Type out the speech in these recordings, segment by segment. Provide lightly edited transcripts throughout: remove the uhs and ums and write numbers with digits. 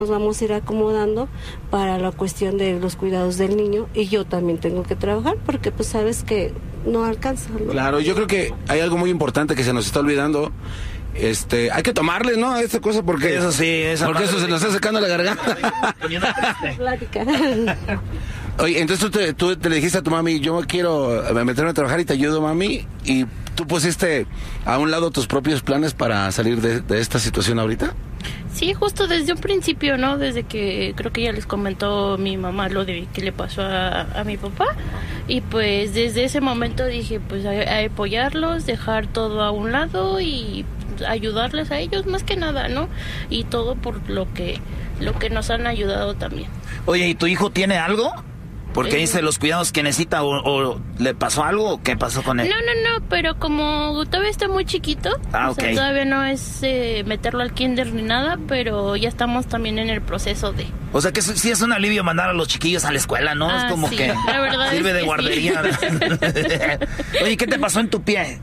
Nos vamos a ir acomodando para la cuestión de los cuidados del niño, y yo también tengo que trabajar porque pues sabes que no alcanza, ¿no? Claro, yo creo que hay algo muy importante que se nos está olvidando. Hay que tomarle, ¿no? A esta cosa porque eso sí, porque eso se nos está secando la garganta. Oye, entonces tú te le dijiste a tu mami, yo quiero meterme a trabajar y te ayudo, mami, y tú pusiste a un lado tus propios planes para salir de esta situación ahorita. Sí, justo desde un principio, ¿no? Desde que creo que ya les comentó mi mamá lo de que le pasó a mi papá, y pues desde ese momento dije, pues a apoyarlos, dejar todo a un lado y ayudarles a ellos más que nada, ¿no? Y todo por lo que nos han ayudado también. Oye, ¿y tu hijo tiene algo? Porque dice los cuidados que necesita, o le pasó algo, o qué pasó con él. No, pero como todavía está muy chiquito, o sea, todavía no es meterlo al kinder ni nada, pero ya estamos también en el proceso de... O sea que sí es un alivio mandar a los chiquillos a la escuela, ¿no? Es como sí, que la verdad sirve es de que guardería. Sí. Oye, ¿qué te pasó en tu pie?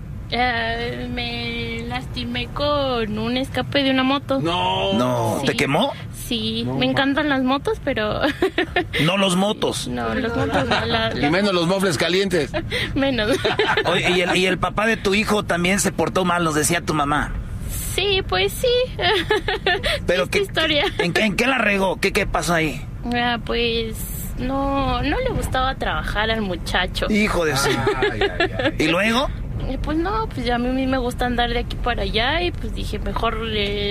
Me lastimé con un escape de una moto. No, sí. ¿Te quemó? Sí, me encantan las motos, pero... No los motos. No, los motos no. Y menos los mofles calientes. Menos. Oye, ¿y el papá de tu hijo también se portó mal, nos decía tu mamá? Sí, pues sí. Pero ¿qué historia? ¿En qué la regó? ¿Qué pasó ahí? Pues... No le gustaba trabajar al muchacho. Hijo de su... ¿Y luego? Pues no, pues a mí me gusta andar de aquí para allá, y pues dije, mejor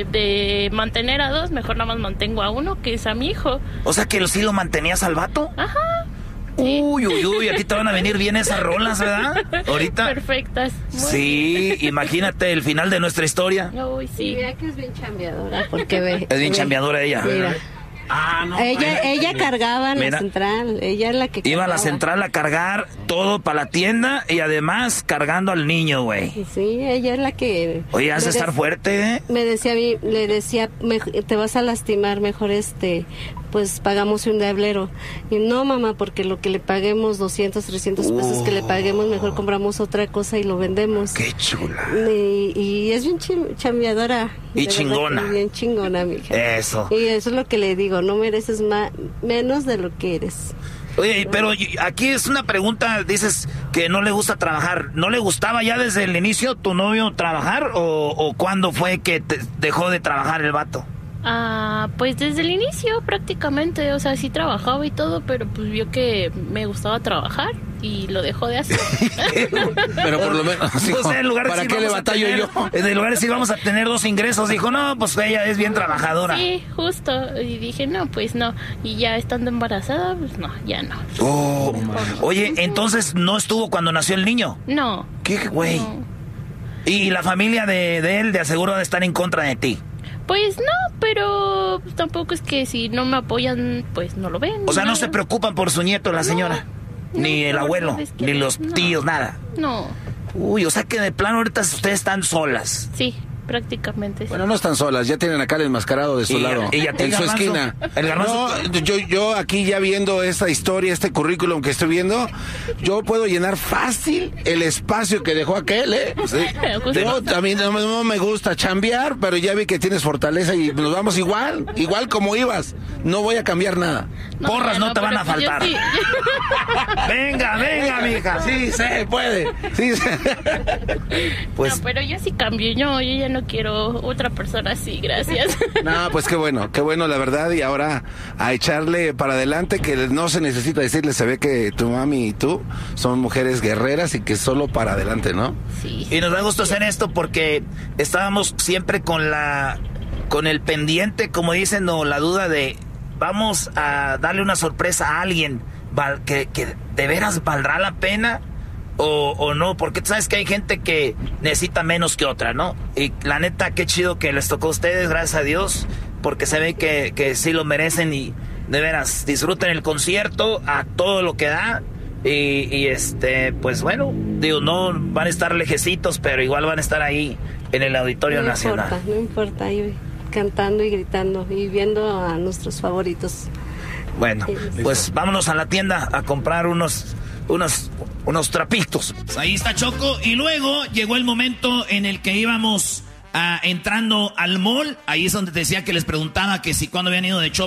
de mantener a dos, mejor nada más mantengo a uno, que es a mi hijo. O sea que sí lo mantenías al vato. Ajá. Sí. Uy, a ti te van a venir bien esas rolas, ¿verdad? Ahorita. Perfectas. Sí, imagínate el final de nuestra historia. Uy, sí. Mira que es bien chambeadora, porque ve. Es bien chambeadora ella. Mira. No. Ella cargaba en la central, ella es la que cargaba. Iba a la central a cargar todo para la tienda y además cargando al niño, güey. Sí, ella es la que... Oye, has de estar fuerte, ¿eh? Me decía a mí, le decía, te vas a lastimar, mejor pues pagamos un tablero. Y no, mamá, porque lo que le paguemos, 200, 300 pesos que le paguemos, mejor compramos otra cosa y lo vendemos. Qué chula. Y es bien chambeadora. Y chingona. Bien chingona, mija. Eso. Y eso es lo que le digo, no mereces menos de lo que eres. Oye, pero aquí es una pregunta, dices que no le gusta trabajar. ¿No le gustaba ya desde el inicio tu novio trabajar o cuándo fue que dejó de trabajar el vato? Pues desde el inicio prácticamente, o sea, sí trabajaba y todo, pero pues vio que me gustaba trabajar y lo dejó de hacer. Pero por lo menos, o sea, en lugar de ¿para qué le batallo yo? En lugar de decir vamos a tener 2 ingresos, dijo, no, pues ella es bien trabajadora. Sí, justo, y dije, no, pues no, y ya estando embarazada, pues no, ya no. Oye, entonces ¿no estuvo cuando nació el niño? No. ¿Qué güey? No. ¿Y la familia de él de aseguro de estar en contra de ti? Pues no, pero tampoco es que si no me apoyan, pues no lo ven. O sea, no se preocupan por su nieto, la señora. Ni el abuelo, ni los tíos, nada. No. Uy, o sea que de plano ahorita ustedes están solas. Sí, prácticamente sí. Bueno, no están solas, ya tienen acá el enmascarado de su lado. En su esquina. El garbanzo. No, yo aquí ya viendo esta historia, este currículum que estoy viendo, yo puedo llenar fácil el espacio que dejó aquel, ¿eh? Sí. Yo a mí no me gusta chambear, pero ya vi que tienes fortaleza y nos vamos igual como ibas. No voy a cambiar nada. No, porras no te van a faltar. Sí. Venga, mija. Sí, se puede. Sí, pues, no, pero yo sí cambio. Yo ya no quiero otra persona así, gracias. No, pues qué bueno, la verdad. Y ahora a echarle para adelante, que no se necesita decirle, se ve que tu mami y tú son mujeres guerreras y que solo para adelante, ¿no? Sí. Y nos da gusto hacer esto porque estábamos siempre con el pendiente, como dicen, o la duda de vamos a darle una sorpresa a alguien que de veras valdrá la pena o no, porque tú sabes que hay gente que necesita menos que otra, ¿no? Y la neta, qué chido que les tocó a ustedes, gracias a Dios, porque se ve que sí lo merecen y de veras disfruten el concierto a todo lo que da. Y pues bueno, digo, no van a estar lejecitos, pero igual van a estar ahí en el Auditorio Nacional. No importa, yo cantando y gritando y viendo a nuestros favoritos. Bueno, pues vámonos a la tienda a comprar unos trapitos. Ahí está Choco, y luego llegó el momento en el que íbamos entrando al mall, ahí es donde te decía que les preguntaba que si cuando habían ido de shopping